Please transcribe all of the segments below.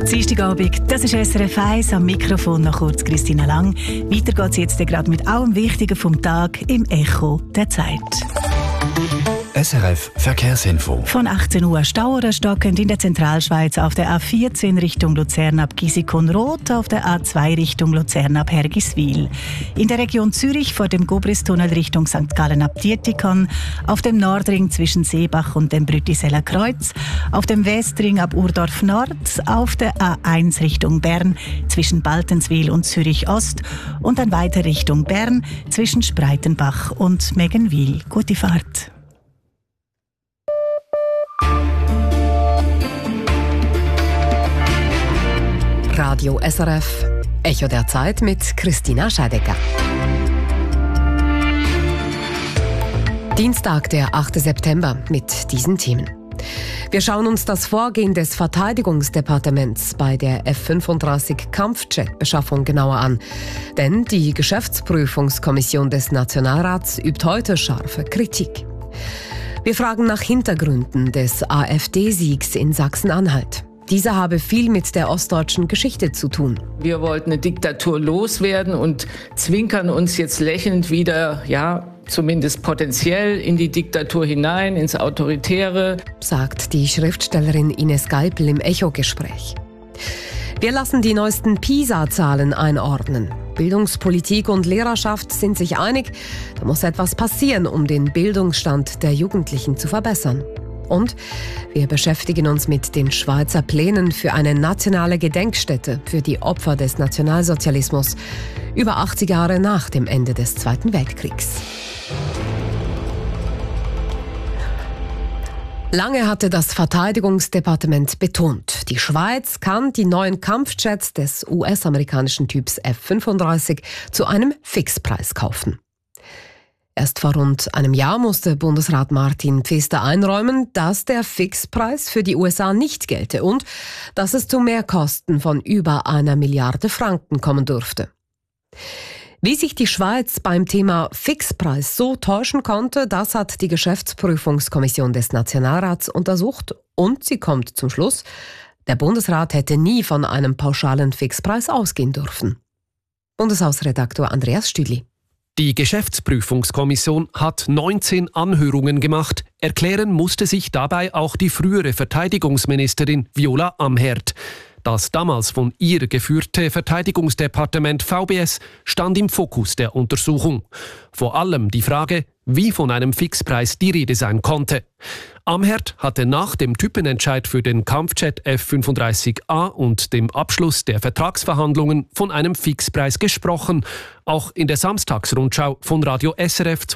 Dienstagabend, das ist SRF 1, am Mikrofon noch kurz Christina Lang. Weiter geht es jetzt gerade mit allem Wichtigen vom Tag im Echo der Zeit. SRF Verkehrsinfo. Von 18 Uhr Stau oder stockend in der Zentralschweiz auf der A14 Richtung Luzern ab Gisikon-Roth, auf der A2 Richtung Luzern ab Hergiswil. In der Region Zürich vor dem Gobristunnel Richtung St. Gallen ab Dietikon, auf dem Nordring zwischen Seebach und dem Brütiseller Kreuz, auf dem Westring ab Urdorf Nord, auf der A1 Richtung Bern zwischen Baltenswil und Zürich Ost und dann weiter Richtung Bern zwischen Spreitenbach und Meggenwil. Gute Fahrt. Radio SRF, Echo der Zeit mit Christina Scheidecker. Dienstag, der 8. September mit diesen Themen. Wir schauen uns das Vorgehen des Verteidigungsdepartements bei der F-35 Kampfjet-Beschaffung genauer an. Denn die Geschäftsprüfungskommission des Nationalrats übt heute scharfe Kritik. Wir fragen nach Hintergründen des AfD-Siegs in Sachsen-Anhalt. Dieser habe viel mit der ostdeutschen Geschichte zu tun. Wir wollten eine Diktatur loswerden und zwinkern uns jetzt lächelnd wieder, zumindest potenziell, in die Diktatur hinein, ins Autoritäre, sagt die Schriftstellerin Ines Geipel im Echo-Gespräch. Wir lassen die neuesten PISA-Zahlen einordnen. Bildungspolitik und Lehrerschaft sind sich einig, da muss etwas passieren, um den Bildungsstand der Jugendlichen zu verbessern. Und wir beschäftigen uns mit den Schweizer Plänen für eine nationale Gedenkstätte für die Opfer des Nationalsozialismus über 80 Jahre nach dem Ende des Zweiten Weltkriegs. Lange hatte das Verteidigungsdepartement betont, die Schweiz kann die neuen Kampfjets des US-amerikanischen Typs F-35 zu einem Fixpreis kaufen. Erst vor rund einem Jahr musste Bundesrat Martin Pfister einräumen, dass der Fixpreis für die USA nicht gelte und dass es zu Mehrkosten von über 1 Milliarde Franken kommen dürfte. Wie sich die Schweiz beim Thema Fixpreis so täuschen konnte, das hat die Geschäftsprüfungskommission des Nationalrats untersucht und sie kommt zum Schluss, der Bundesrat hätte nie von einem pauschalen Fixpreis ausgehen dürfen. Bundeshausredaktor Andreas Stüdli. Die Geschäftsprüfungskommission hat 19 Anhörungen gemacht. Erklären musste sich dabei auch die frühere Verteidigungsministerin Viola Amherd. Das damals von ihr geführte Verteidigungsdepartement VBS stand im Fokus der Untersuchung. Vor allem die Frage, wie von einem Fixpreis die Rede sein konnte. Amherd hatte nach dem Typenentscheid für den Kampfjet F-35A und dem Abschluss der Vertragsverhandlungen von einem Fixpreis gesprochen, auch in der Samstagsrundschau von Radio SRF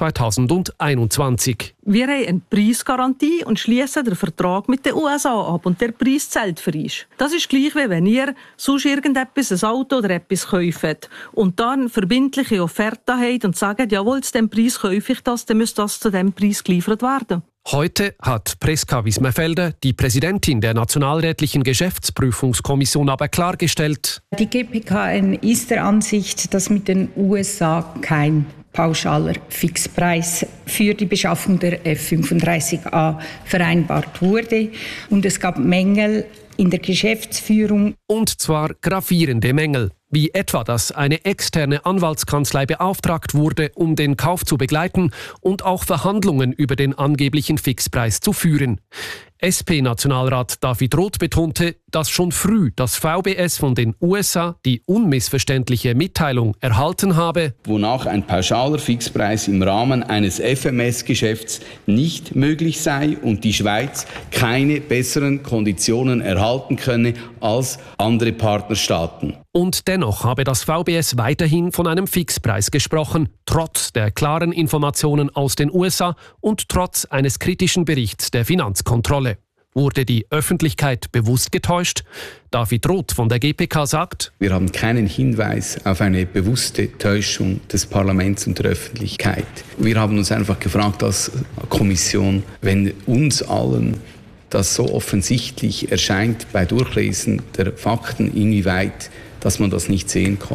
2021. Wir haben eine Preisgarantie und schließen den Vertrag mit den USA ab und der Preis zählt für uns. Das ist gleich, wie wenn ihr sonst irgendetwas, ein Auto oder etwas kauft und dann verbindliche Offerte habt und sagt, jawohl, zu diesem Preis kaufe ich das, dann muss das zu diesem Preis geliefert werden. Heute hat Priska Wismerfelder, die Präsidentin der Nationalrätlichen Geschäftsprüfungskommission, aber klargestellt: Die GPK ist der Ansicht, dass mit den USA kein pauschaler Fixpreis für die Beschaffung der F-35A vereinbart wurde. Und es gab Mängel in der Geschäftsführung. Und zwar gravierende Mängel, wie etwa, dass eine externe Anwaltskanzlei beauftragt wurde, um den Kauf zu begleiten und auch Verhandlungen über den angeblichen Fixpreis zu führen. SP-Nationalrat David Roth betonte, dass schon früh das VBS von den USA die unmissverständliche Mitteilung erhalten habe, wonach ein pauschaler Fixpreis im Rahmen eines FMS-Geschäfts nicht möglich sei und die Schweiz keine besseren Konditionen erhalten könne als andere Partnerstaaten. Und dennoch habe das VBS weiterhin von einem Fixpreis gesprochen, trotz der klaren Informationen aus den USA und trotz eines kritischen Berichts der Finanzkontrolle. Wurde die Öffentlichkeit bewusst getäuscht? David Roth von der GPK sagt: Wir haben keinen Hinweis auf eine bewusste Täuschung des Parlaments und der Öffentlichkeit. Wir haben uns einfach gefragt als Kommission, wenn uns allen das so offensichtlich erscheint bei Durchlesen der Fakten, inwieweit dass man das nicht sehen konnte.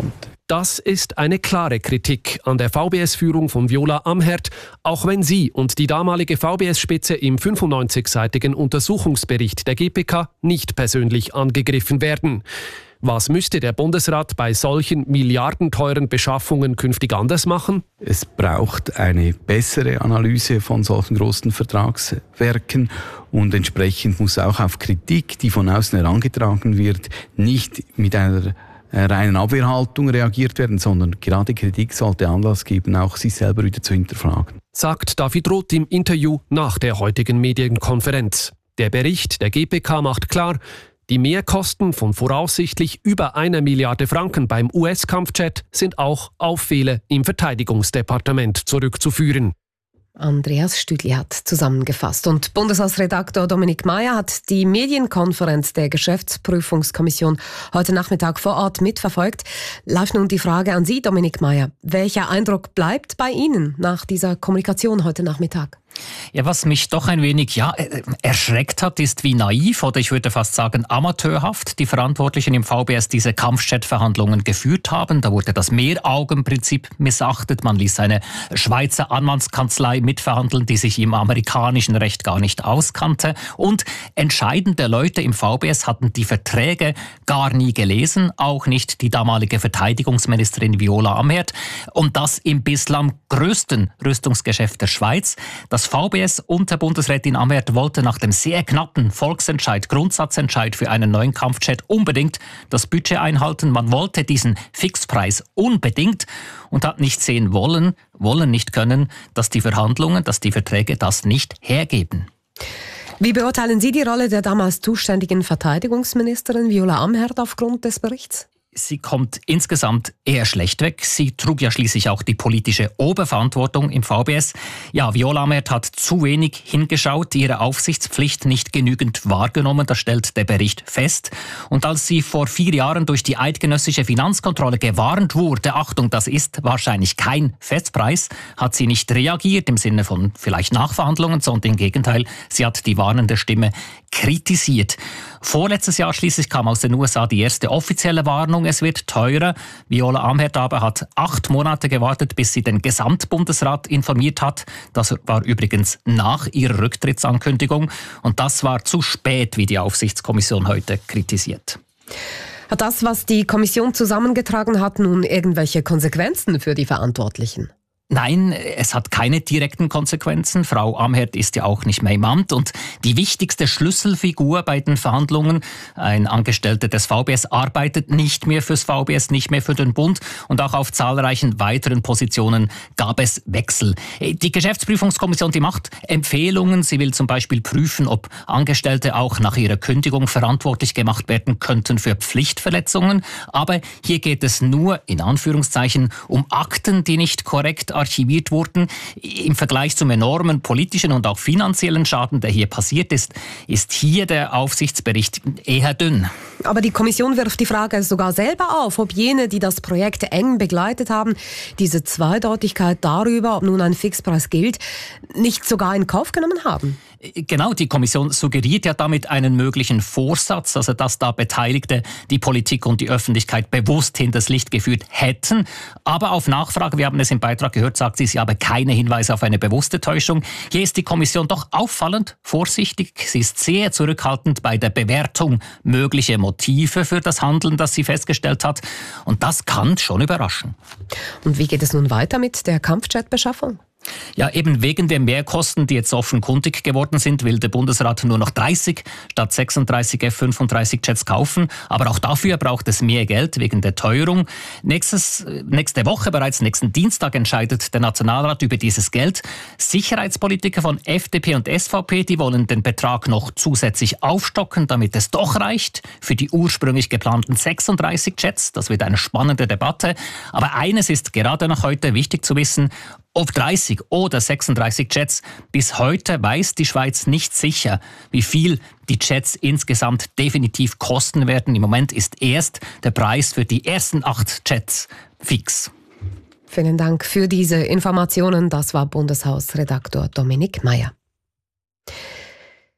Das ist eine klare Kritik an der VBS-Führung von Viola Amherd, auch wenn sie und die damalige VBS-Spitze im 95-seitigen Untersuchungsbericht der GPK nicht persönlich angegriffen werden. Was müsste der Bundesrat bei solchen milliardenteuren Beschaffungen künftig anders machen? Es braucht eine bessere Analyse von solchen großen Vertragswerken und entsprechend muss auch auf Kritik, die von außen herangetragen wird, nicht mit einer reinen Abwehrhaltung reagiert werden, sondern gerade Kritik sollte Anlass geben, auch sich selber wieder zu hinterfragen. Sagt David Roth im Interview nach der heutigen Medienkonferenz. Der Bericht der GPK macht klar, die Mehrkosten von voraussichtlich über 1 Milliarde Franken beim US-Kampfjet sind auch auf Fehler im Verteidigungsdepartement zurückzuführen. Andreas Stüdli hat zusammengefasst. Und Bundeshausredaktor Dominik Maier hat die Medienkonferenz der Geschäftsprüfungskommission heute Nachmittag vor Ort mitverfolgt. Live nun die Frage an Sie, Dominik Maier. Welcher Eindruck bleibt bei Ihnen nach dieser Kommunikation heute Nachmittag? Ja, was mich doch ein wenig erschreckt hat, ist, wie naiv oder ich würde fast sagen amateurhaft die Verantwortlichen im VBS diese Kampfjet-Verhandlungen geführt haben. Da wurde das Mehraugenprinzip missachtet. Man ließ eine Schweizer Anwaltskanzlei mitverhandeln, die sich im amerikanischen Recht gar nicht auskannte. Und entscheidende Leute im VBS hatten die Verträge gar nie gelesen, auch nicht die damalige Verteidigungsministerin Viola Amherd. Und das im bislang größten Rüstungsgeschäft der Schweiz. Das VBS unter Bundesrätin Amherd wollte nach dem sehr knappen Volksentscheid, Grundsatzentscheid für einen neuen Kampfjet unbedingt das Budget einhalten. Man wollte diesen Fixpreis unbedingt und hat nicht sehen wollen nicht können, dass die Verhandlungen, dass die Verträge das nicht hergeben. Wie beurteilen Sie die Rolle der damals zuständigen Verteidigungsministerin Viola Amherd aufgrund des Berichts? Sie kommt insgesamt eher schlecht weg. Sie trug ja schließlich auch die politische Oberverantwortung im VBS. Ja, Viola Amherd hat zu wenig hingeschaut, ihre Aufsichtspflicht nicht genügend wahrgenommen, das stellt der Bericht fest. Und als sie vor 4 Jahren durch die eidgenössische Finanzkontrolle gewarnt wurde, Achtung, das ist wahrscheinlich kein Festpreis, hat sie nicht reagiert im Sinne von vielleicht Nachverhandlungen, sondern im Gegenteil, sie hat die warnende Stimme kritisiert. Vorletztes Jahr schließlich kam aus den USA die erste offizielle Warnung, es wird teurer. Viola Amherd aber hat 8 Monate gewartet, bis sie den Gesamtbundesrat informiert hat. Das war übrigens nach ihrer Rücktrittsankündigung. Und das war zu spät, wie die Aufsichtskommission heute kritisiert. Hat das, was die Kommission zusammengetragen hat, nun irgendwelche Konsequenzen für die Verantwortlichen? Nein, es hat keine direkten Konsequenzen. Frau Amherd ist ja auch nicht mehr im Amt. Und die wichtigste Schlüsselfigur bei den Verhandlungen, ein Angestellter des VBS, arbeitet nicht mehr fürs VBS, nicht mehr für den Bund. Und auch auf zahlreichen weiteren Positionen gab es Wechsel. Die Geschäftsprüfungskommission, die macht Empfehlungen. Sie will zum Beispiel prüfen, ob Angestellte auch nach ihrer Kündigung verantwortlich gemacht werden könnten für Pflichtverletzungen. Aber hier geht es nur, in Anführungszeichen, um Akten, die nicht korrekt archiviert wurden. Im Vergleich zum enormen politischen und auch finanziellen Schaden, der hier passiert ist hier der Aufsichtsbericht eher dünn. Aber die Kommission wirft die Frage sogar selber auf, ob jene, die das Projekt eng begleitet haben, diese Zweideutigkeit darüber, ob nun ein Fixpreis gilt, nicht sogar in Kauf genommen haben. Genau, die Kommission suggeriert ja damit einen möglichen Vorsatz, also dass da Beteiligte die Politik und die Öffentlichkeit bewusst hinters Licht geführt hätten. Aber auf Nachfrage, wir haben es im Beitrag gehört, sagt sie aber keine Hinweise auf eine bewusste Täuschung. Hier ist die Kommission doch auffallend vorsichtig. Sie ist sehr zurückhaltend bei der Bewertung möglicher Motive für das Handeln, das sie festgestellt hat. Und das kann schon überraschen. Und wie geht es nun weiter mit der Kampfjet-Beschaffung? Ja, eben wegen der Mehrkosten, die jetzt offenkundig geworden sind, will der Bundesrat nur noch 30 statt 36 F-35 Jets kaufen. Aber auch dafür braucht es mehr Geld wegen der Teuerung. Nächste Woche, bereits nächsten Dienstag, entscheidet der Nationalrat über dieses Geld. Sicherheitspolitiker von FDP und SVP, die wollen den Betrag noch zusätzlich aufstocken, damit es doch reicht für die ursprünglich geplanten 36 Jets. Das wird eine spannende Debatte. Aber eines ist gerade noch heute wichtig zu wissen: Ob 30 oder 36 Jets, bis heute weiß die Schweiz nicht sicher, wie viel die Jets insgesamt definitiv kosten werden. Im Moment ist erst der Preis für die ersten 8 Jets fix. Vielen Dank für diese Informationen. Das war Bundeshausredaktor Dominik Maier.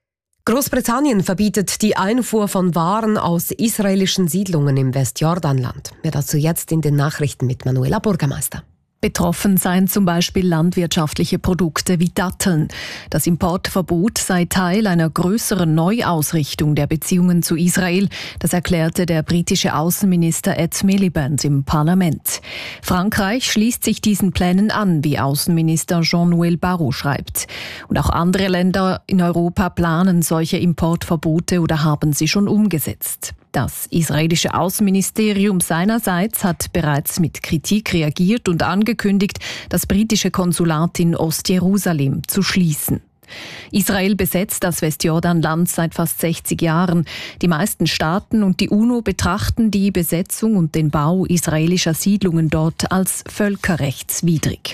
Großbritannien verbietet die Einfuhr von Waren aus israelischen Siedlungen im Westjordanland. Mehr dazu jetzt in den Nachrichten mit Manuela Bürgermeister. Betroffen seien zum Beispiel landwirtschaftliche Produkte wie Datteln. Das Importverbot sei Teil einer größeren Neuausrichtung der Beziehungen zu Israel. Das erklärte der britische Außenminister Ed Miliband im Parlament. Frankreich schließt sich diesen Plänen an, wie Außenminister Jean-Noël Barrot schreibt. Und auch andere Länder in Europa planen solche Importverbote oder haben sie schon umgesetzt. Das israelische Außenministerium seinerseits hat bereits mit Kritik reagiert und angekündigt, das britische Konsulat in Ostjerusalem zu schließen. Israel besetzt das Westjordanland seit fast 60 Jahren. Die meisten Staaten und die UNO betrachten die Besetzung und den Bau israelischer Siedlungen dort als völkerrechtswidrig.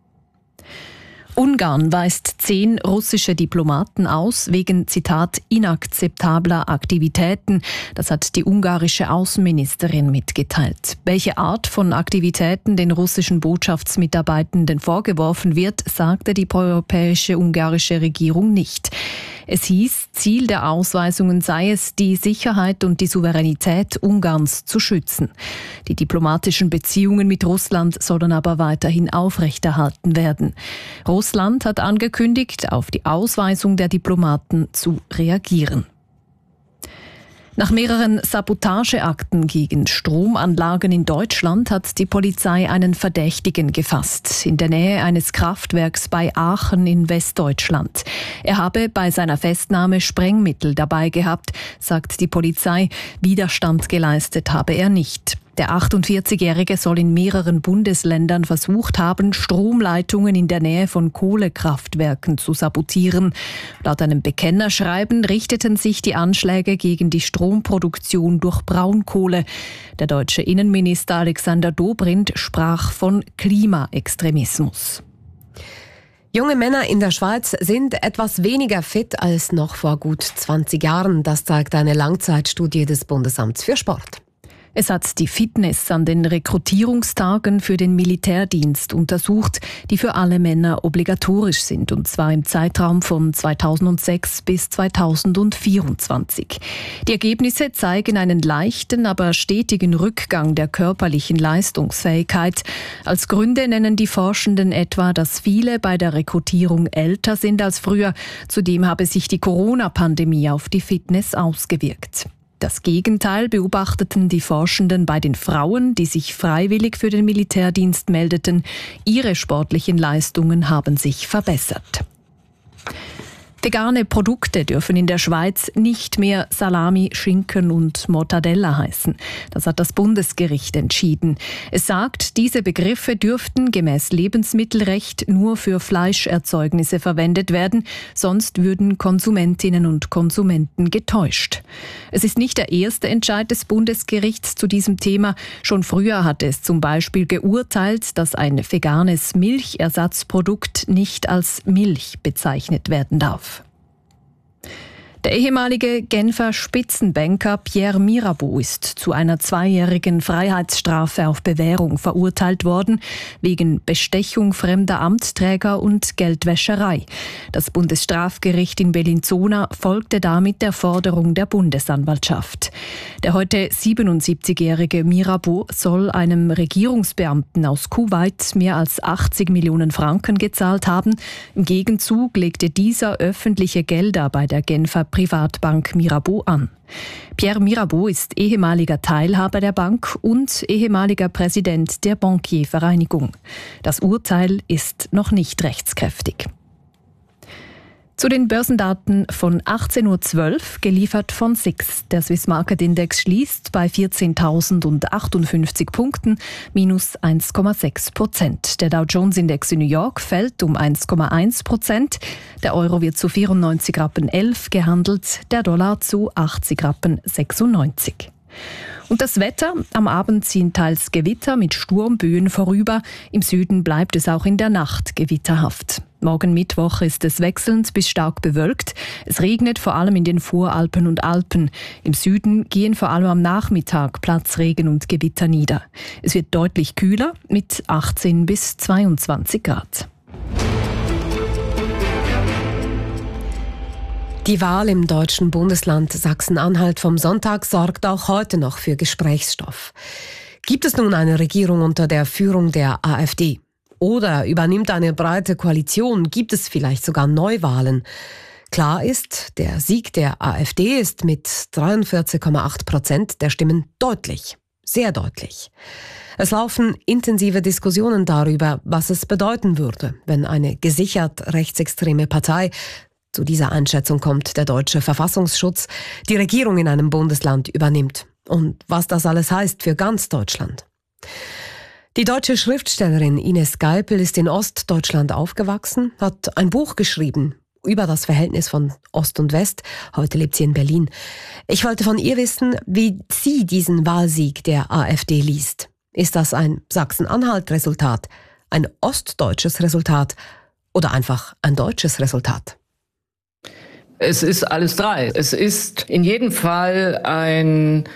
Ungarn weist 10 russische Diplomaten aus wegen, Zitat, inakzeptabler Aktivitäten. Das hat die ungarische Außenministerin mitgeteilt. Welche Art von Aktivitäten den russischen Botschaftsmitarbeitenden vorgeworfen wird, sagte die proeuropäische ungarische Regierung nicht. Es hieß, Ziel der Ausweisungen sei es, die Sicherheit und die Souveränität Ungarns zu schützen. Die diplomatischen Beziehungen mit Russland sollen aber weiterhin aufrechterhalten werden. Russland hat angekündigt, auf die Ausweisung der Diplomaten zu reagieren. Nach mehreren Sabotageakten gegen Stromanlagen in Deutschland hat die Polizei einen Verdächtigen gefasst, in der Nähe eines Kraftwerks bei Aachen in Westdeutschland. Er habe bei seiner Festnahme Sprengmittel dabei gehabt, sagt die Polizei. Widerstand geleistet habe er nicht. Der 48-Jährige soll in mehreren Bundesländern versucht haben, Stromleitungen in der Nähe von Kohlekraftwerken zu sabotieren. Laut einem Bekennerschreiben richteten sich die Anschläge gegen die Stromproduktion durch Braunkohle. Der deutsche Innenminister Alexander Dobrindt sprach von Klimaextremismus. Junge Männer in der Schweiz sind etwas weniger fit als noch vor gut 20 Jahren. Das zeigt eine Langzeitstudie des Bundesamts für Sport. Es hat die Fitness an den Rekrutierungstagen für den Militärdienst untersucht, die für alle Männer obligatorisch sind, und zwar im Zeitraum von 2006 bis 2024. Die Ergebnisse zeigen einen leichten, aber stetigen Rückgang der körperlichen Leistungsfähigkeit. Als Gründe nennen die Forschenden etwa, dass viele bei der Rekrutierung älter sind als früher. Zudem habe sich die Corona-Pandemie auf die Fitness ausgewirkt. Das Gegenteil beobachteten die Forschenden bei den Frauen, die sich freiwillig für den Militärdienst meldeten. Ihre sportlichen Leistungen haben sich verbessert. Vegane Produkte dürfen in der Schweiz nicht mehr Salami, Schinken und Mortadella heißen. Das hat das Bundesgericht entschieden. Es sagt, diese Begriffe dürften gemäß Lebensmittelrecht nur für Fleischerzeugnisse verwendet werden, sonst würden Konsumentinnen und Konsumenten getäuscht. Es ist nicht der erste Entscheid des Bundesgerichts zu diesem Thema. Schon früher hat es zum Beispiel geurteilt, dass ein veganes Milchersatzprodukt nicht als Milch bezeichnet werden darf. Der ehemalige Genfer Spitzenbanker Pierre Mirabeau ist zu einer 2-jährigen Freiheitsstrafe auf Bewährung verurteilt worden, wegen Bestechung fremder Amtsträger und Geldwäscherei. Das Bundesstrafgericht in Bellinzona folgte damit der Forderung der Bundesanwaltschaft. Der heute 77-jährige Mirabeau soll einem Regierungsbeamten aus Kuwait mehr als 80 Millionen Franken gezahlt haben. Im Gegenzug legte dieser öffentliche Gelder bei der Genfer Privatbank Mirabeau an. Pierre Mirabeau ist ehemaliger Teilhaber der Bank und ehemaliger Präsident der Bankiervereinigung. Das Urteil ist noch nicht rechtskräftig. Zu den Börsendaten von 18.12 Uhr, geliefert von SIX. Der Swiss Market Index schließt bei 14.058 Punkten, minus 1,6%. Der Dow Jones Index in New York fällt um 1,1%. Der Euro wird zu 94,11 Rappen gehandelt, der Dollar zu 80,96 Rappen. Und das Wetter: Am Abend ziehen teils Gewitter mit Sturmböen vorüber. Im Süden bleibt es auch in der Nacht gewitterhaft. Morgen Mittwoch ist es wechselnd bis stark bewölkt. Es regnet vor allem in den Voralpen und Alpen. Im Süden gehen vor allem am Nachmittag Platzregen und Gewitter nieder. Es wird deutlich kühler mit 18 bis 22 Grad. Die Wahl im deutschen Bundesland Sachsen-Anhalt vom Sonntag sorgt auch heute noch für Gesprächsstoff. Gibt es nun eine Regierung unter der Führung der AfD? Oder übernimmt eine breite Koalition? Gibt es vielleicht sogar Neuwahlen? Klar ist, der Sieg der AfD ist mit 43,8% der Stimmen deutlich, sehr deutlich. Es laufen intensive Diskussionen darüber, was es bedeuten würde, wenn eine gesichert rechtsextreme Partei, zu dieser Einschätzung kommt der deutsche Verfassungsschutz, die Regierung in einem Bundesland übernimmt. Und was das alles heißt für ganz Deutschland. Die deutsche Schriftstellerin Ines Geipel ist in Ostdeutschland aufgewachsen, hat ein Buch geschrieben über das Verhältnis von Ost und West. Heute lebt sie in Berlin. Ich wollte von ihr wissen, wie sie diesen Wahlsieg der AfD liest. Ist das ein Sachsen-Anhalt-Resultat, ein ostdeutsches Resultat oder einfach ein deutsches Resultat? Es ist alles drei. Es ist in jedem Fall ein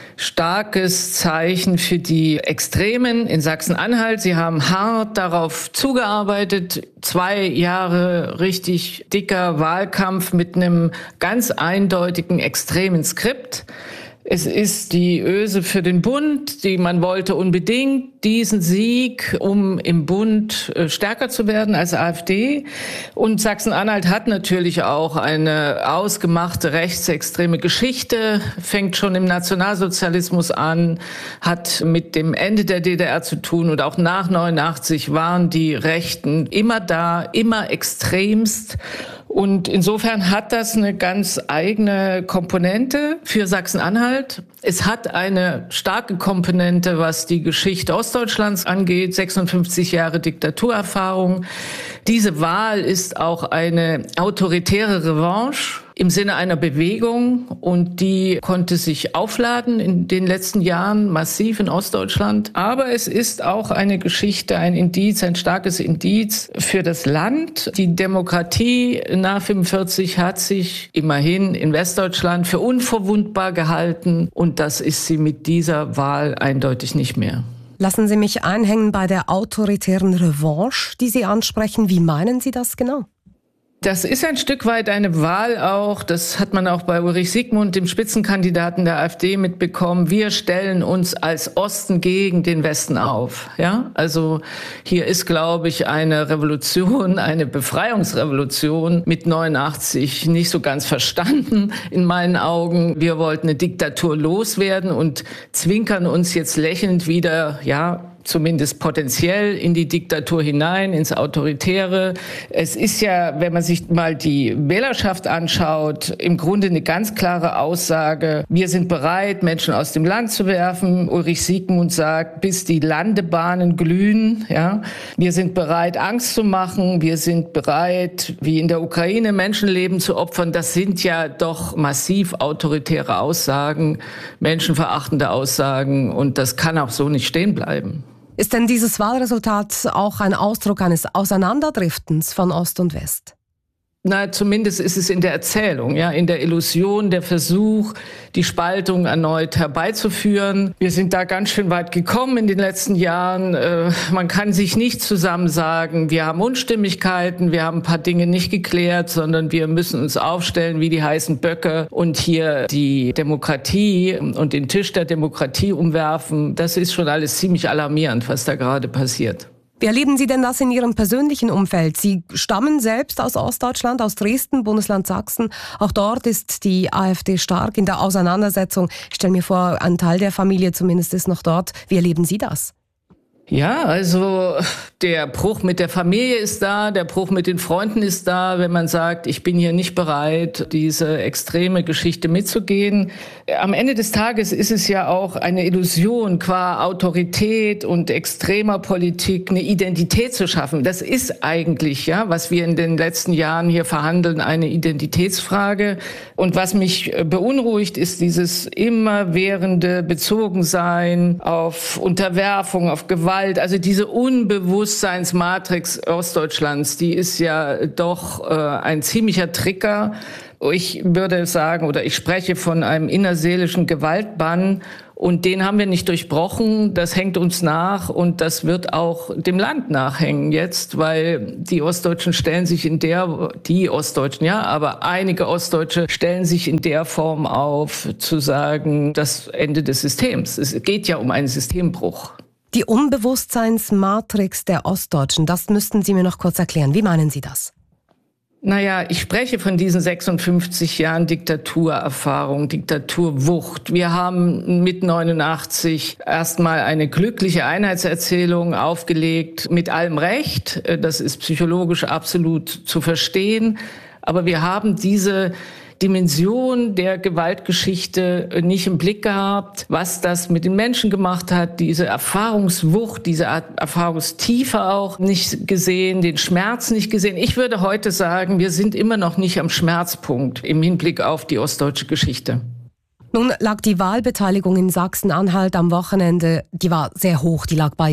starkes Zeichen für die Extremen in Sachsen-Anhalt. Sie haben hart darauf zugearbeitet. 2 Jahre richtig dicker Wahlkampf mit einem ganz eindeutigen extremen Skript. Es ist die Öse für den Bund, man wollte unbedingt diesen Sieg, um im Bund stärker zu werden als AfD. Und Sachsen-Anhalt hat natürlich auch eine ausgemachte rechtsextreme Geschichte, fängt schon im Nationalsozialismus an, hat mit dem Ende der DDR zu tun und auch nach 89 waren die Rechten immer da, immer extremst. Und insofern hat das eine ganz eigene Komponente für Sachsen-Anhalt. Es hat eine starke Komponente, was die Geschichte Ostdeutschlands angeht, 56 Jahre Diktaturerfahrung. Diese Wahl ist auch eine autoritäre Revanche im Sinne einer Bewegung und die konnte sich aufladen in den letzten Jahren massiv in Ostdeutschland. Aber es ist auch eine Geschichte, ein Indiz, ein starkes Indiz für das Land. Die Demokratie nach 45 hat sich immerhin in Westdeutschland für unverwundbar gehalten und das ist sie mit dieser Wahl eindeutig nicht mehr. Lassen Sie mich einhängen bei der autoritären Revanche, die Sie ansprechen. Wie meinen Sie das genau? Das ist ein Stück weit eine Wahl auch, das hat man auch bei Ulrich Siegmund, dem Spitzenkandidaten der AfD, mitbekommen. Wir stellen uns als Osten gegen den Westen auf. Ja, also hier ist, glaube ich, eine Revolution, eine Befreiungsrevolution mit 89 nicht so ganz verstanden in meinen Augen. Wir wollten eine Diktatur loswerden und zwinkern uns jetzt lächelnd wieder, ja, zumindest potenziell in die Diktatur hinein, ins Autoritäre. Es ist ja, wenn man sich mal die Wählerschaft anschaut, im Grunde eine ganz klare Aussage. Wir sind bereit, Menschen aus dem Land zu werfen. Ulrich Siegmund sagt, bis die Landebahnen glühen. Ja, wir sind bereit, Angst zu machen. Wir sind bereit, wie in der Ukraine, Menschenleben zu opfern. Das sind ja doch massiv autoritäre Aussagen, menschenverachtende Aussagen. Und das kann auch so nicht stehen bleiben. Ist denn dieses Wahlresultat auch ein Ausdruck eines Auseinanderdriftens von Ost und West? Na, zumindest ist es in der Erzählung, ja, in der Illusion, der Versuch, die Spaltung erneut herbeizuführen. Wir sind da ganz schön weit gekommen in den letzten Jahren. Man kann sich nicht zusammen sagen, wir haben Unstimmigkeiten, wir haben ein paar Dinge nicht geklärt, sondern wir müssen uns aufstellen wie die heißen Böcke und hier die Demokratie und den Tisch der Demokratie umwerfen. Das ist schon alles ziemlich alarmierend, was da gerade passiert. Wie erleben Sie denn das in Ihrem persönlichen Umfeld? Sie stammen selbst aus Ostdeutschland, aus Dresden, Bundesland Sachsen. Auch dort ist die AfD stark in der Auseinandersetzung. Ich stelle mir vor, ein Teil der Familie zumindest ist noch dort. Wie erleben Sie das? Ja, also der Bruch mit der Familie ist da, der Bruch mit den Freunden ist da, wenn man sagt, ich bin hier nicht bereit, diese extreme Geschichte mitzugehen. Am Ende des Tages ist es ja auch eine Illusion, qua Autorität und extremer Politik eine Identität zu schaffen. Das ist eigentlich, ja, was wir in den letzten Jahren hier verhandeln, eine Identitätsfrage. Und was mich beunruhigt, ist dieses immerwährende Bezogensein auf Unterwerfung, auf Gewalt. Also diese Unbewusstseinsmatrix Ostdeutschlands, die ist ja doch ein ziemlicher Trigger. Ich würde sagen, oder ich spreche von einem innerseelischen Gewaltbann und den haben wir nicht durchbrochen. Das hängt uns nach und das wird auch dem Land nachhängen jetzt, weil die Ostdeutschen stellen sich aber einige Ostdeutsche stellen sich in der Form auf, zu sagen, das Ende des Systems. Es geht ja um einen Systembruch. Die Unbewusstseinsmatrix der Ostdeutschen, das müssten Sie mir noch kurz erklären. Wie meinen Sie das? Naja, ich spreche von diesen 56 Jahren Diktaturerfahrung, Diktaturwucht. Wir haben mit 89 erstmal eine glückliche Einheitserzählung aufgelegt, mit allem Recht. Das ist psychologisch absolut zu verstehen. Aber wir haben diese Dimension der Gewaltgeschichte nicht im Blick gehabt, was das mit den Menschen gemacht hat, diese Erfahrungswucht, diese Erfahrungstiefe auch nicht gesehen, den Schmerz nicht gesehen. Ich würde heute sagen, wir sind immer noch nicht am Schmerzpunkt im Hinblick auf die ostdeutsche Geschichte. Nun lag die Wahlbeteiligung in Sachsen-Anhalt am Wochenende, die war sehr hoch, die lag bei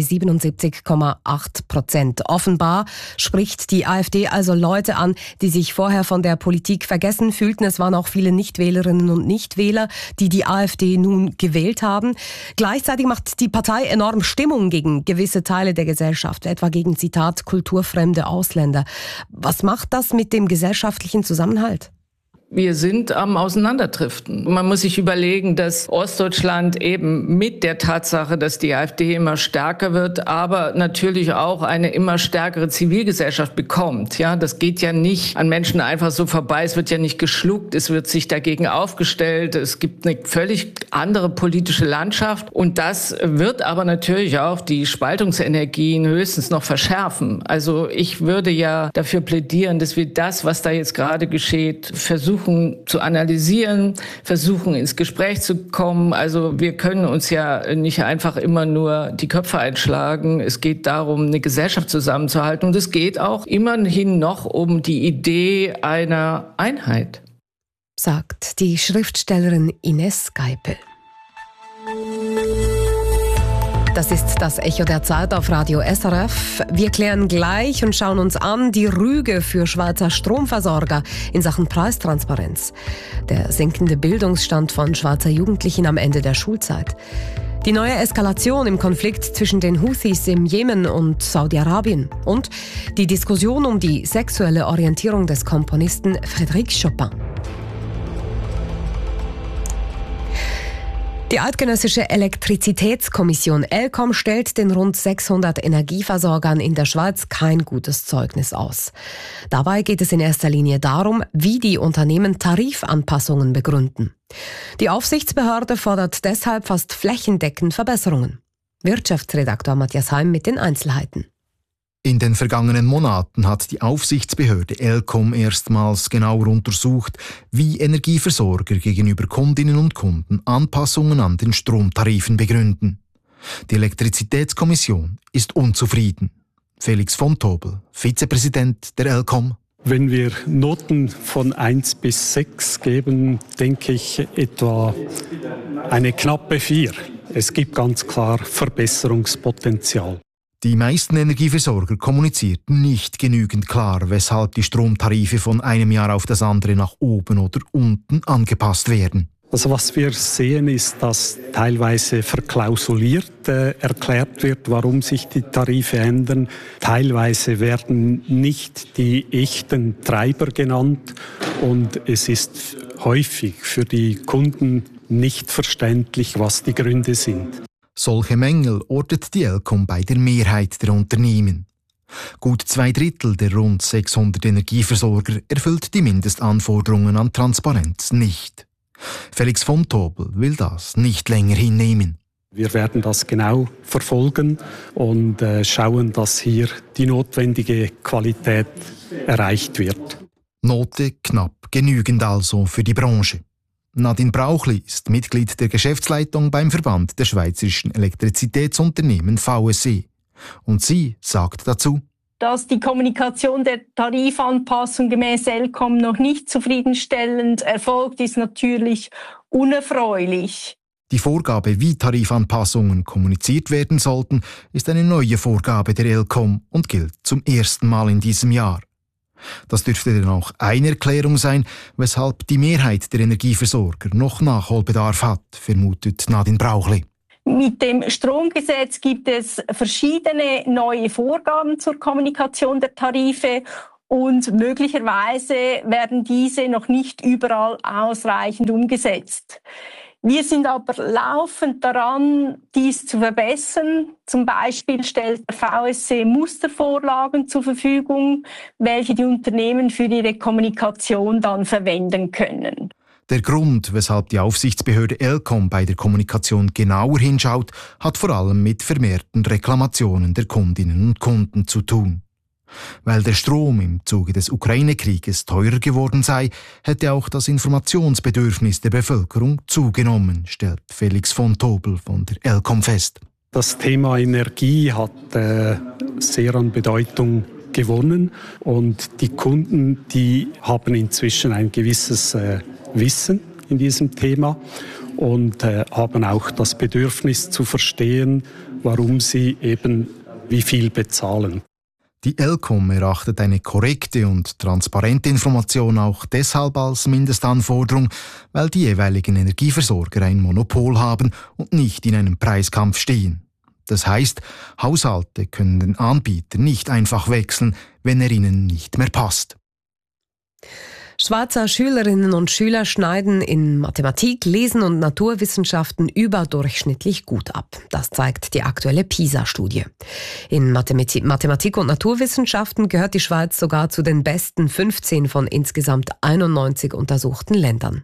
77,8%. Offenbar spricht die AfD also Leute an, die sich vorher von der Politik vergessen fühlten. Es waren auch viele Nichtwählerinnen und Nichtwähler, die die AfD nun gewählt haben. Gleichzeitig macht die Partei enorm Stimmung gegen gewisse Teile der Gesellschaft, etwa gegen, Zitat, kulturfremde Ausländer. Was macht das mit dem gesellschaftlichen Zusammenhalt? Wir sind am Auseinanderdriften. Man muss sich überlegen, dass Ostdeutschland eben mit der Tatsache, dass die AfD immer stärker wird, aber natürlich auch eine immer stärkere Zivilgesellschaft bekommt. Ja, das geht ja nicht an Menschen einfach so vorbei. Es wird ja nicht geschluckt. Es wird sich dagegen aufgestellt. Es gibt eine völlig andere politische Landschaft. Und das wird aber natürlich auch die Spaltungsenergien höchstens noch verschärfen. Also ich würde ja dafür plädieren, dass wir das, was da jetzt gerade geschieht, versuchen zu analysieren, versuchen ins Gespräch zu kommen. Also wir können uns ja nicht einfach immer nur die Köpfe einschlagen. Es geht darum, eine Gesellschaft zusammenzuhalten. Und es geht auch immerhin noch um die Idee einer Einheit. Sagt die Schriftstellerin Ines Geipel. Das ist das Echo der Zeit auf Radio SRF. Wir klären gleich und schauen uns an die Rüge für Schweizer Stromversorger in Sachen Preistransparenz. Der sinkende Bildungsstand von Schweizer Jugendlichen am Ende der Schulzeit. Die neue Eskalation im Konflikt zwischen den Houthis im Jemen und Saudi-Arabien. Und die Diskussion um die sexuelle Orientierung des Komponisten Frédéric Chopin. Die Eidgenössische Elektrizitätskommission ElCom stellt den rund 600 Energieversorgern in der Schweiz kein gutes Zeugnis aus. Dabei geht es in erster Linie darum, wie die Unternehmen Tarifanpassungen begründen. Die Aufsichtsbehörde fordert deshalb fast flächendeckend Verbesserungen. Wirtschaftsredaktor Matthias Heim mit den Einzelheiten. In den vergangenen Monaten hat die Aufsichtsbehörde ElCom erstmals genauer untersucht, wie Energieversorger gegenüber Kundinnen und Kunden Anpassungen an den Stromtarifen begründen. Die Elektrizitätskommission ist unzufrieden. Felix von Tobel, Vizepräsident der ElCom. Wenn wir Noten von 1 bis 6 geben, denke ich etwa eine knappe 4. Es gibt ganz klar Verbesserungspotenzial. Die meisten Energieversorger kommunizierten nicht genügend klar, weshalb die Stromtarife von einem Jahr auf das andere nach oben oder unten angepasst werden. Also was wir sehen, ist, dass teilweise verklausuliert erklärt wird, warum sich die Tarife ändern. Teilweise werden nicht die echten Treiber genannt und es ist häufig für die Kunden nicht verständlich, was die Gründe sind. Solche Mängel ortet die ElCom bei der Mehrheit der Unternehmen. Gut 2/3 der rund 600 Energieversorger erfüllt die Mindestanforderungen an Transparenz nicht. Felix von Tobel will das nicht länger hinnehmen. Wir werden das genau verfolgen und schauen, dass hier die notwendige Qualität erreicht wird. Note knapp genügend also für die Branche. Nadine Brauchli ist Mitglied der Geschäftsleitung beim Verband der Schweizerischen Elektrizitätsunternehmen VSE. Und sie sagt dazu: Dass die Kommunikation der Tarifanpassung gemäß ElCom noch nicht zufriedenstellend erfolgt, ist natürlich unerfreulich. Die Vorgabe, wie Tarifanpassungen kommuniziert werden sollten, ist eine neue Vorgabe der ElCom und gilt zum ersten Mal in diesem Jahr. Das dürfte dann auch eine Erklärung sein, weshalb die Mehrheit der Energieversorger noch Nachholbedarf hat, vermutet Nadine Brauchli. Mit dem Stromgesetz gibt es verschiedene neue Vorgaben zur Kommunikation der Tarife und möglicherweise werden diese noch nicht überall ausreichend umgesetzt. Wir sind aber laufend daran, dies zu verbessern. Zum Beispiel stellt der VSC Mustervorlagen zur Verfügung, welche die Unternehmen für ihre Kommunikation dann verwenden können. Der Grund, weshalb die Aufsichtsbehörde ElCom bei der Kommunikation genauer hinschaut, hat vor allem mit vermehrten Reklamationen der Kundinnen und Kunden zu tun. Weil der Strom im Zuge des Ukraine-Krieges teurer geworden sei, hätte auch das Informationsbedürfnis der Bevölkerung zugenommen, stellt Felix von Tobel von der ElCom fest. Das Thema Energie hat sehr an Bedeutung gewonnen und die Kunden, die haben inzwischen ein gewisses Wissen in diesem Thema und haben auch das Bedürfnis zu verstehen, warum sie eben wie viel bezahlen. Die ElCom erachtet eine korrekte und transparente Information auch deshalb als Mindestanforderung, weil die jeweiligen Energieversorger ein Monopol haben und nicht in einem Preiskampf stehen. Das heißt, Haushalte können den Anbieter nicht einfach wechseln, wenn er ihnen nicht mehr passt. Schweizer Schülerinnen und Schüler schneiden in Mathematik, Lesen und Naturwissenschaften überdurchschnittlich gut ab. Das zeigt die aktuelle PISA-Studie. In Mathematik und Naturwissenschaften gehört die Schweiz sogar zu den besten 15 von insgesamt 91 untersuchten Ländern.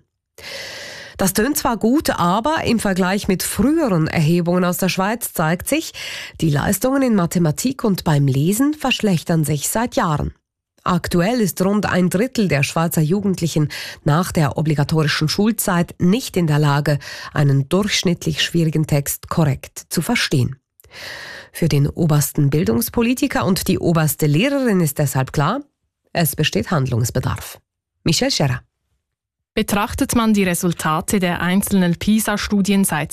Das tönt zwar gut, aber im Vergleich mit früheren Erhebungen aus der Schweiz zeigt sich, die Leistungen in Mathematik und beim Lesen verschlechtern sich seit Jahren. Aktuell ist rund ein Drittel der Schweizer Jugendlichen nach der obligatorischen Schulzeit nicht in der Lage, einen durchschnittlich schwierigen Text korrekt zu verstehen. Für den obersten Bildungspolitiker und die oberste Lehrerin ist deshalb klar, es besteht Handlungsbedarf. Michelle Scherer. Betrachtet man die Resultate der einzelnen PISA-Studien seit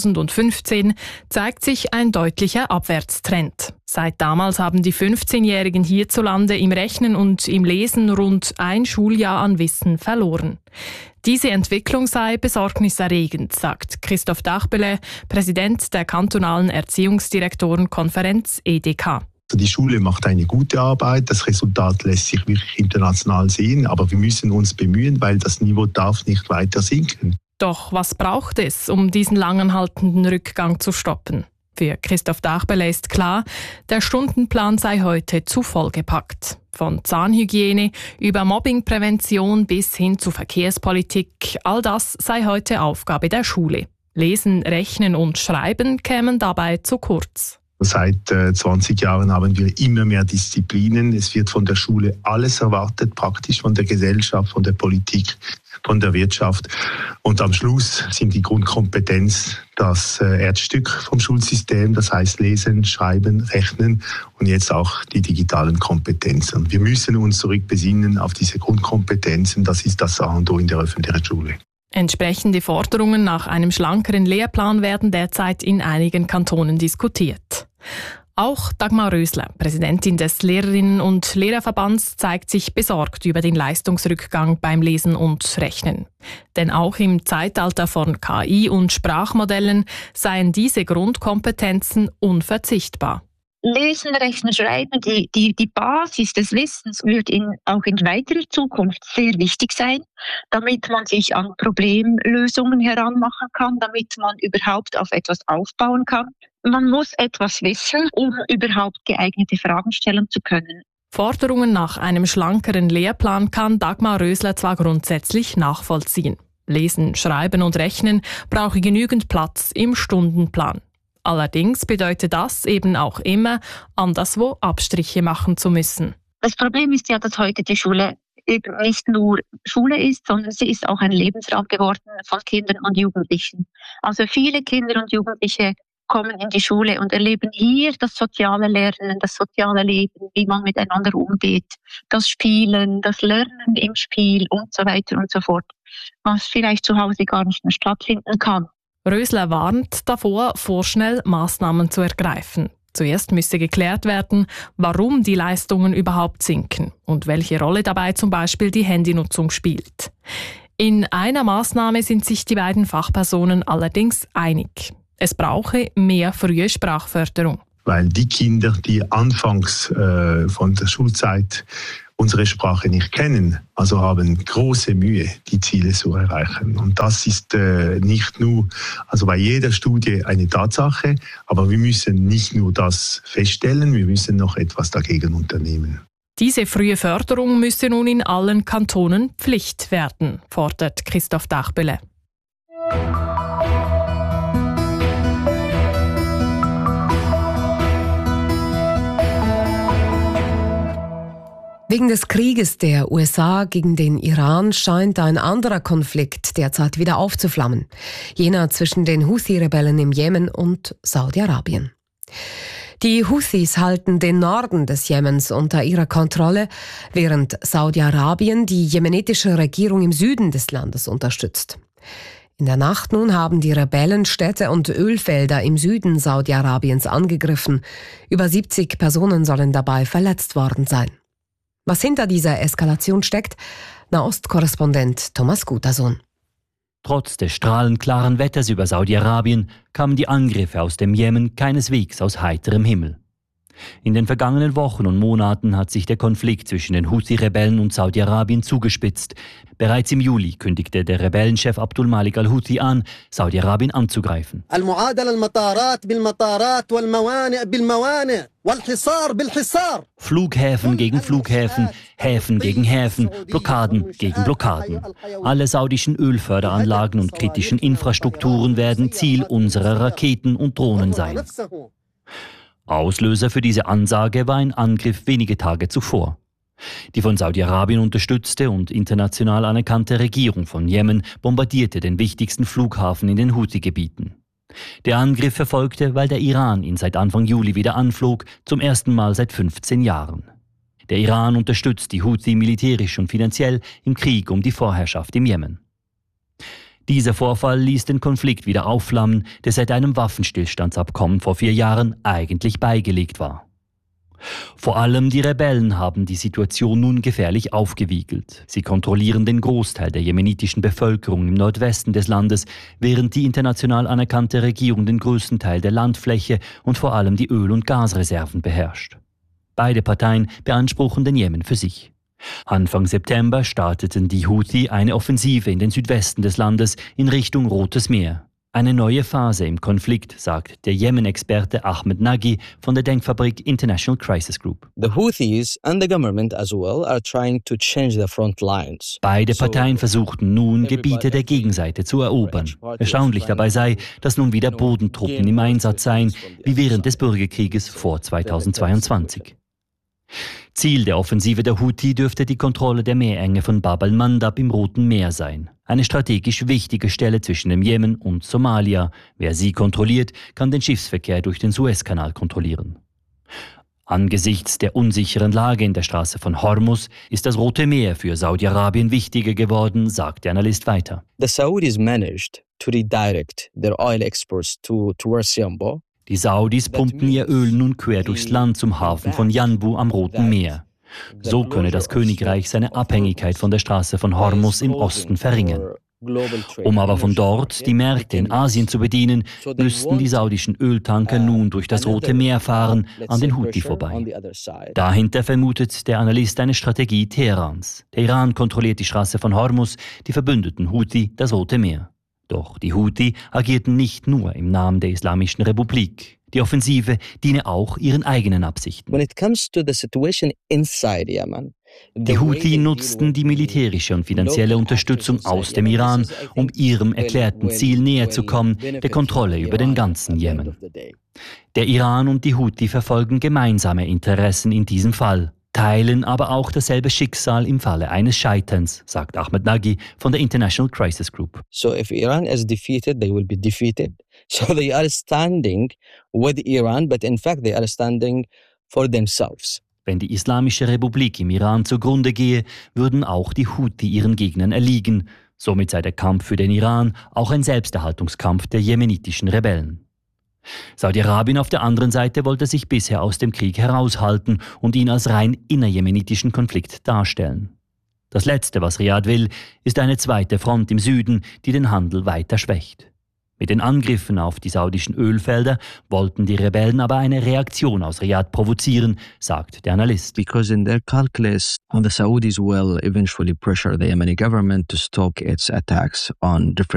2015, zeigt sich ein deutlicher Abwärtstrend. Seit damals haben die 15-Jährigen hierzulande im Rechnen und im Lesen rund ein Schuljahr an Wissen verloren. Diese Entwicklung sei besorgniserregend, sagt Christoph Dachbele, Präsident der kantonalen Erziehungsdirektorenkonferenz EDK. Die Schule macht eine gute Arbeit, das Resultat lässt sich wirklich international sehen, aber wir müssen uns bemühen, weil das Niveau darf nicht weiter sinken. Doch was braucht es, um diesen langanhaltenden Rückgang zu stoppen? Für Christoph Dachbele ist klar, der Stundenplan sei heute zu vollgepackt. Von Zahnhygiene über Mobbingprävention bis hin zu Verkehrspolitik, all das sei heute Aufgabe der Schule. Lesen, Rechnen und Schreiben kämen dabei zu kurz. Seit 20 Jahren haben wir immer mehr Disziplinen. Es wird von der Schule alles erwartet, praktisch von der Gesellschaft, von der Politik, von der Wirtschaft. Und am Schluss sind die Grundkompetenz das Herzstück vom Schulsystem, das heißt Lesen, Schreiben, Rechnen und jetzt auch die digitalen Kompetenzen. Wir müssen uns zurückbesinnen auf diese Grundkompetenzen. Das ist das A und O in der öffentlichen Schule. Entsprechende Forderungen nach einem schlankeren Lehrplan werden derzeit in einigen Kantonen diskutiert. Auch Dagmar Rösler, Präsidentin des Lehrerinnen- und Lehrerverbands, zeigt sich besorgt über den Leistungsrückgang beim Lesen und Rechnen. Denn auch im Zeitalter von KI und Sprachmodellen seien diese Grundkompetenzen unverzichtbar. Lesen, Rechnen, Schreiben, die Basis des Wissens wird auch in weiterer Zukunft sehr wichtig sein, damit man sich an Problemlösungen heranmachen kann, damit man überhaupt auf etwas aufbauen kann. Man muss etwas wissen, um überhaupt geeignete Fragen stellen zu können. Forderungen nach einem schlankeren Lehrplan kann Dagmar Rösler zwar grundsätzlich nachvollziehen. Lesen, Schreiben und Rechnen brauche genügend Platz im Stundenplan. Allerdings bedeutet das eben auch immer, anderswo Abstriche machen zu müssen. Das Problem ist ja, dass heute die Schule eben nicht nur Schule ist, sondern sie ist auch ein Lebensraum geworden von Kindern und Jugendlichen. Also viele Kinder und Jugendliche kommen in die Schule und erleben hier das soziale Lernen, das soziale Leben, wie man miteinander umgeht, das Spielen, das Lernen im Spiel und so weiter und so fort, was vielleicht zu Hause gar nicht mehr stattfinden kann. Rösler warnt davor, vorschnell Massnahmen zu ergreifen. Zuerst müsse geklärt werden, warum die Leistungen überhaupt sinken und welche Rolle dabei zum Beispiel die Handynutzung spielt. In einer Maßnahme sind sich die beiden Fachpersonen allerdings einig. Es brauche mehr frühe Sprachförderung. Weil die Kinder, die anfangs von der Schulzeit unsere Sprache nicht kennen, also haben große Mühe, die Ziele zu erreichen. Und das ist nicht nur, also bei jeder Studie eine Tatsache, aber wir müssen nicht nur das feststellen, wir müssen noch etwas dagegen unternehmen. Diese frühe Förderung müsse nun in allen Kantonen Pflicht werden, fordert Christoph Dachbülle. Wegen des Krieges der USA gegen den Iran scheint ein anderer Konflikt derzeit wieder aufzuflammen. Jener zwischen den Houthi-Rebellen im Jemen und Saudi-Arabien. Die Houthis halten den Norden des Jemens unter ihrer Kontrolle, während Saudi-Arabien die jemenitische Regierung im Süden des Landes unterstützt. In der Nacht nun haben die Rebellen Städte und Ölfelder im Süden Saudi-Arabiens angegriffen. Über 70 Personen sollen dabei verletzt worden sein. Was hinter dieser Eskalation steckt, Nahost-Korrespondent Thomas Gutersohn. Trotz des strahlend klaren Wetters über Saudi-Arabien kamen die Angriffe aus dem Jemen keineswegs aus heiterem Himmel. In den vergangenen Wochen und Monaten hat sich der Konflikt zwischen den Houthi-Rebellen und Saudi-Arabien zugespitzt. Bereits im Juli kündigte der Rebellenchef Abdul Malik al-Houthi an, Saudi-Arabien anzugreifen. Flughäfen gegen Flughäfen, Häfen gegen Häfen, Blockaden gegen Blockaden. Alle saudischen Ölförderanlagen und kritischen Infrastrukturen werden Ziel unserer Raketen und Drohnen sein. Auslöser für diese Ansage war ein Angriff wenige Tage zuvor. Die von Saudi-Arabien unterstützte und international anerkannte Regierung von Jemen bombardierte den wichtigsten Flughafen in den Houthi-Gebieten. Der Angriff erfolgte, weil der Iran ihn seit Anfang Juli wieder anflog, zum ersten Mal seit 15 Jahren. Der Iran unterstützt die Houthi militärisch und finanziell im Krieg um die Vorherrschaft im Jemen. Dieser Vorfall ließ den Konflikt wieder aufflammen, der seit einem Waffenstillstandsabkommen vor 4 Jahren eigentlich beigelegt war. Vor allem die Rebellen haben die Situation nun gefährlich aufgewiegelt. Sie kontrollieren den Großteil der jemenitischen Bevölkerung im Nordwesten des Landes, während die international anerkannte Regierung den größten Teil der Landfläche und vor allem die Öl- und Gasreserven beherrscht. Beide Parteien beanspruchen den Jemen für sich. Anfang September starteten die Houthi eine Offensive in den Südwesten des Landes in Richtung Rotes Meer. Eine neue Phase im Konflikt, sagt der Jemen-Experte Ahmed Nagy von der Denkfabrik International Crisis Group. The Houthis and the government as well are trying to change the front lines. Beide Parteien versuchten nun, Gebiete der Gegenseite zu erobern. Erstaunlich dabei sei, dass nun wieder Bodentruppen im Einsatz seien, wie während des Bürgerkrieges vor 2022. Ziel der Offensive der Houthi dürfte die Kontrolle der Meerenge von Bab al-Mandab im Roten Meer sein. Eine strategisch wichtige Stelle zwischen dem Jemen und Somalia. Wer sie kontrolliert, kann den Schiffsverkehr durch den Suezkanal kontrollieren. Angesichts der unsicheren Lage in der Straße von Hormuz ist das Rote Meer für Saudi-Arabien wichtiger geworden, sagt der Analyst weiter. The Saudis managed to redirect their oil exports towards Yanbu. Die Saudis pumpen ihr Öl nun quer durchs Land zum Hafen von Yanbu am Roten Meer. So könne das Königreich seine Abhängigkeit von der Straße von Hormuz im Osten verringern. Um aber von dort die Märkte in Asien zu bedienen, müssten die saudischen Öltanker nun durch das Rote Meer fahren, an den Houthi vorbei. Dahinter vermutet der Analyst eine Strategie Teherans. Der Iran kontrolliert die Straße von Hormuz, die Verbündeten Houthi das Rote Meer. Doch die Houthi agierten nicht nur im Namen der Islamischen Republik. Die Offensive diene auch ihren eigenen Absichten. Die Houthi nutzten die militärische und finanzielle Unterstützung aus dem Iran, um ihrem erklärten Ziel näher zu kommen, der Kontrolle über den ganzen Jemen. Der Iran und die Houthi verfolgen gemeinsame Interessen in diesem Fall, teilen aber auch dasselbe Schicksal im Falle eines Scheiterns, sagt Ahmed Nagy von der International Crisis Group. So if Iran is defeated, they will be defeated. So they are standing with Iran, but in fact they are standing for themselves. Wenn die Islamische Republik im Iran zugrunde gehe, würden auch die Houthi ihren Gegnern erliegen. Somit sei der Kampf für den Iran auch ein Selbsterhaltungskampf der jemenitischen Rebellen. Saudi-Arabien auf der anderen Seite wollte sich bisher aus dem Krieg heraushalten und ihn als rein innerjemenitischen Konflikt darstellen. Das Letzte, was Riad will, ist eine zweite Front im Süden, die den Handel weiter schwächt. Mit den Angriffen auf die saudischen Ölfelder wollten die Rebellen aber eine Reaktion aus Riad provozieren, sagt der Analyst. Because in their calculus, the Saudis will eventually pressure the Yemeni government to stop its attacks on different